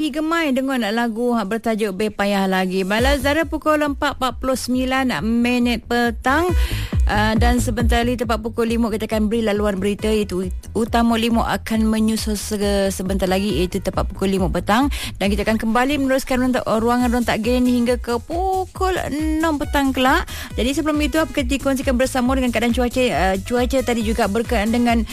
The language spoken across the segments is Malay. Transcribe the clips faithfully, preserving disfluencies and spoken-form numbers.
Gemai dengan lagu bertajuk Be Payah Lagi. Balazara pukul empat empat puluh sembilan minit petang. Uh, dan sebentar lagi tepat pukul lima kita akan beri laluan berita, iaitu Utama lima akan menyusul se- sebentar lagi, iaitu tepat pukul lima petang, dan kita akan kembali meneruskan rontak, ruangan rontak gen hingga ke pukul enam petang kelak. Jadi sebelum itu apa kita dikongsikan bersama dengan keadaan cuaca. Uh, cuaca tadi juga berkaitan dengan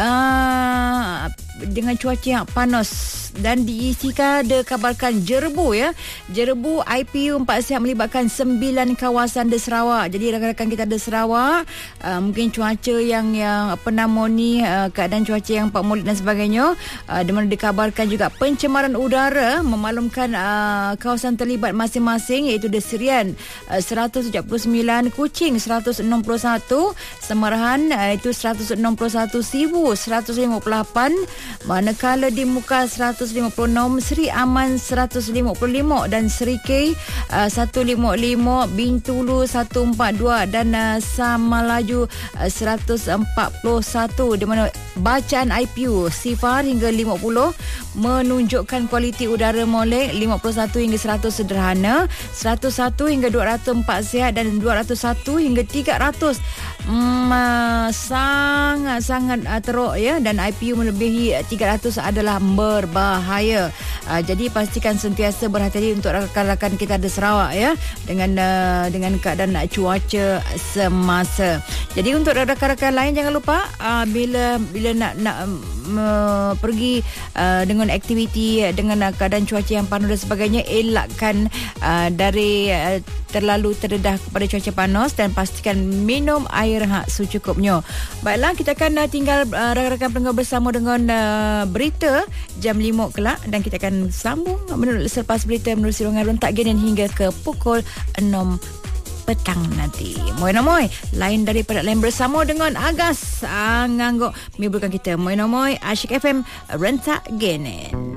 uh, dengan cuaca yang panas dan diisikan dikabarkan jerebu ya. Jerebu I P U empat siap melibatkan sembilan kawasan di Sarawak. Jadi rakan-rakan kita di Sarawak, uh, mungkin cuaca yang yang apa nama ni, uh, keadaan cuaca yang Pak Mulik dan sebagainya, uh, di mana dikabarkan juga pencemaran udara memaklumkan uh, kawasan terlibat masing-masing, iaitu di Serian uh, seratus tujuh puluh sembilan, Kuching seratus enam puluh satu, Semarahan uh, itu seratus enam puluh satu, Sibu seratus lima puluh lapan, manakala di Muka seratus lima puluh enam, Seri Aman seratus lima puluh lima dan Seri K uh, seratus lima puluh lima, Bintulu seratus empat puluh dua dan uh, Samalaju uh, seratus empat puluh satu, di mana bacaan I P U sifar hingga lima puluh menunjukkan kualiti udara molek lima puluh satu hingga seratus sederhana, seratus satu hingga dua ratus empat sihat dan dua ratus satu hingga tiga ratus mm, uh, sangat-sangat uh, teruk ya, dan I P U melebihi tiga ratus adalah berbahaya. Uh, jadi pastikan sentiasa berhati-hati untuk rakan-rakan kita di Sarawak ya, dengan uh, dengan keadaan uh, cuaca semasa. Jadi untuk rakan-rakan lain jangan lupa uh, bila bila nak nak uh, pergi uh, dengan aktiviti uh, dengan uh, keadaan cuaca yang panas dan sebagainya, elakkan uh, dari uh, terlalu terdedah kepada cuaca panas dan pastikan minum air hak secukupnya. Baiklah, kita akan uh, tinggal uh, rakan-rakan pendengar bersama dengan uh, berita jam lima kelak, dan kita akan sambung selepas berita menerusi ruangan rontak gen hingga ke pukul enam petang nanti. Moi namoi lain daripada lain bersama dengan Agas Anganggok menghiburkan kita. Moi namoi Asyik F M rentak genen.